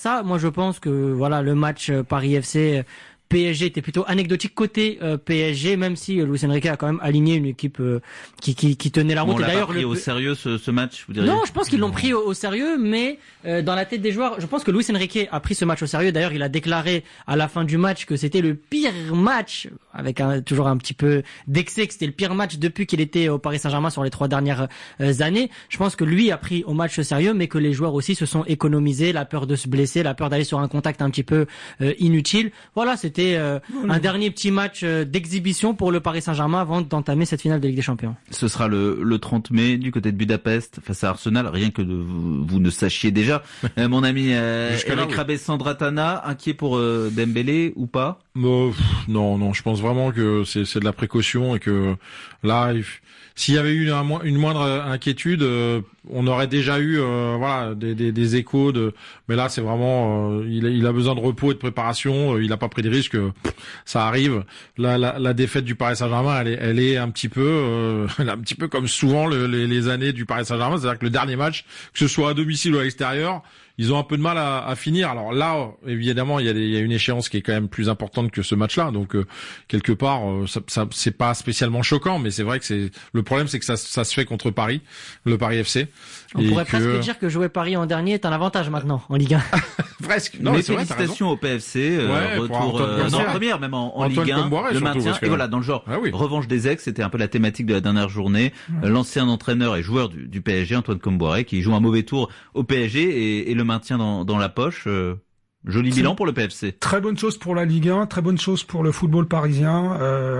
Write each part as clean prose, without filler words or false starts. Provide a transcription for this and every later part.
ça, moi je pense que voilà, le match Paris FC PSG était plutôt anecdotique côté PSG, même si Luis Enrique a quand même aligné une équipe qui tenait la route. On l'a pas pris au sérieux ce match, vous diriez? Non, je pense qu'ils l'ont pris au sérieux, mais dans la tête des joueurs, je pense que Luis Enrique a pris ce match au sérieux. D'ailleurs, il a déclaré à la fin du match que c'était le pire match, avec toujours un petit peu d'excès, que c'était le pire match depuis qu'il était au Paris Saint-Germain sur les 3 dernières années. Je pense que lui a pris au match au sérieux, mais que les joueurs aussi se sont économisés, la peur de se blesser, la peur d'aller sur un contact un petit peu inutile. Voilà, c'était un dernier petit match d'exhibition pour le Paris Saint-Germain avant d'entamer cette finale de Ligue des Champions. Ce sera le 30 mai du côté de Budapest face à Arsenal. Rien que vous ne sachiez déjà. Mon ami Eric Rabessandratana, inquiet pour Dembélé ou pas? Non, je pense vraiment que c'est de la précaution et que là, s'il y avait eu une moindre inquiétude, on aurait déjà eu voilà des échos mais là c'est vraiment il a besoin de repos et de préparation, il a pas pris de risques, ça arrive. La défaite du Paris Saint-Germain, elle est un petit peu comme souvent les années du Paris Saint-Germain, c'est-à-dire que le dernier match, que ce soit à domicile ou à l'extérieur, ils ont un peu de mal à finir. Alors là, évidemment, il y a une échéance qui est quand même plus importante que ce match-là. Donc quelque part, ça c'est pas spécialement choquant, mais c'est vrai que le problème, c'est que ça se fait contre Paris, le Paris FC. On pourrait presque dire que jouer Paris en dernier est un avantage maintenant en Ligue 1. Presque. Non, mais félicitations au PFC, retour en première, même en Ligue 1, le maintien. Et voilà, dans le genre revanche des ex, c'était un peu la thématique de la dernière journée. L'ancien entraîneur et joueur du PSG, Antoine Kombouaré, qui joue un mauvais tour au PSG et le maintien dans la poche. Joli bilan pour le PFC. Très bonne chose pour la Ligue 1, très bonne chose pour le football parisien.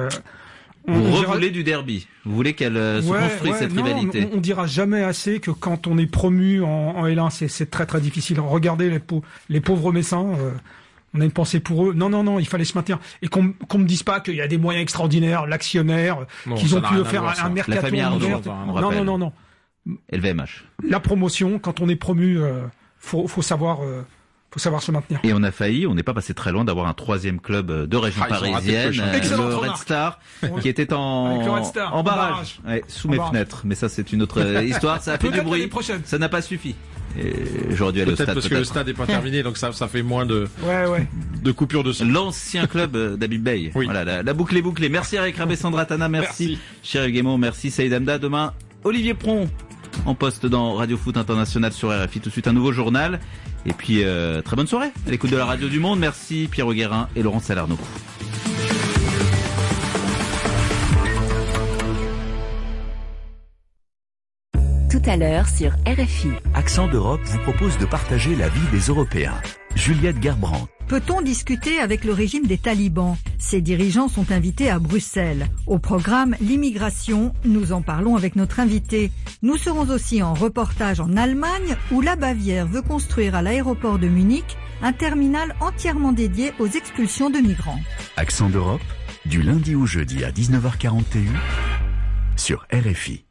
Vous voulez du derby. Vous voulez qu'elle se construise cette rivalité. On dira jamais assez que quand on est promu en L1, c'est très très difficile. Regardez les pauvres Messins. On a une pensée pour eux. Non, il fallait se maintenir. Et qu'on me dise pas qu'il y a des moyens extraordinaires, l'actionnaire, qu'ils ont pu faire un mercato. La famille Arnaud, non. LVMH. La promotion, quand on est promu, faut savoir se maintenir. Et on a failli, on n'est pas passé très loin d'avoir un 3e club de région parisienne, le Red Star, qui était en barrage. Sous mes fenêtres. Mais ça, c'est une autre histoire. Ça a fait du bruit. Ça n'a pas suffi. Et j'aurais dû aller au stade. Parce que le stade n'est pas terminé, donc ça fait moins de coupures de son. L'ancien club d'Habib Bey. Oui. Voilà, la boucle est bouclée. Merci Eric Rabessandratana, merci Chéri Guémon, merci Saïd Hamda. Demain, Olivier Pron en poste dans Radio Foot International sur RFI. Tout de suite un nouveau journal. Et puis très bonne soirée à l'écoute de la Radio du Monde. Merci Pierrot Guérin et Laurent Salerno. Tout à l'heure sur RFI. Accent d'Europe vous propose de partager la vie des Européens. Juliette Gerbrandt. Peut-on discuter avec le régime des talibans? Ses dirigeants sont invités à Bruxelles. Au programme L'immigration, nous en parlons avec notre invité. Nous serons aussi en reportage en Allemagne où la Bavière veut construire à l'aéroport de Munich un terminal entièrement dédié aux expulsions de migrants. Accent d'Europe, du lundi au jeudi à 19h41 sur RFI.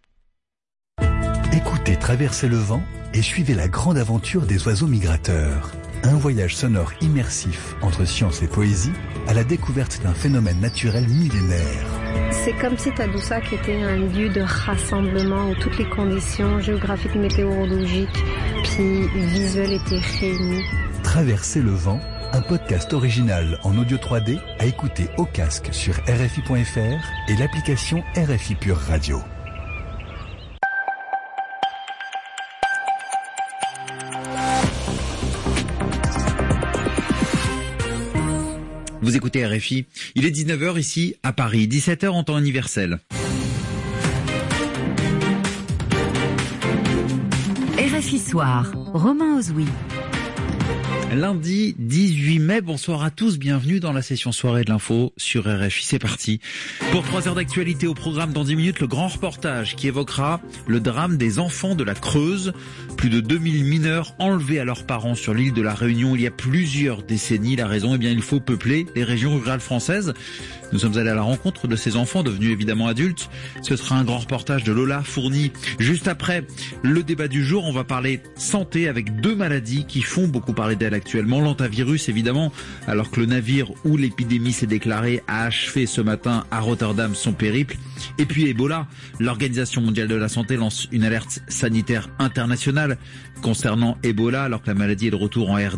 Écoutez Traverser le vent et suivez la grande aventure des oiseaux migrateurs. Un voyage sonore immersif entre science et poésie à la découverte d'un phénomène naturel millénaire. C'est comme si Tadoussac était un lieu de rassemblement où toutes les conditions géographiques, météorologiques puis visuelles étaient réunies. Traverser le vent, un podcast original en audio 3D à écouter au casque sur RFI.fr et l'application RFI Pure Radio. Vous écoutez RFI, il est 19h ici à Paris, 17h en temps universel. RFI Soir, Romain Ozoui. Lundi 18 mai, bonsoir à tous, bienvenue dans la session soirée de l'info sur RFI, c'est parti. Pour 3 heures d'actualité au programme dans 10 minutes, le grand reportage qui évoquera le drame des enfants de la Creuse. Plus de 2000 mineurs enlevés à leurs parents sur l'île de la Réunion il y a plusieurs décennies. La raison, il faut peupler les régions rurales françaises. Nous sommes allés à la rencontre de ces enfants devenus évidemment adultes. Ce sera un grand reportage de Lola Fourni. Juste après le débat du jour, on va parler santé avec 2 maladies qui font beaucoup parler d'elles actuellement. L'hantavirus évidemment, alors que le navire où l'épidémie s'est déclarée a achevé ce matin à Rotterdam son périple. Et puis Ebola, l'Organisation mondiale de la santé lance une alerte sanitaire internationale concernant Ebola alors que la maladie est de retour en RD.